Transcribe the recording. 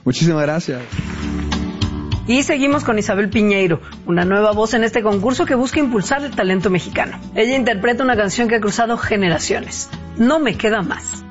Muchísimas gracias. Y seguimos con Isabel Piñeiro, una nueva voz en este concurso que busca impulsar el talento mexicano. Ella interpreta una canción que ha cruzado generaciones. No me queda más.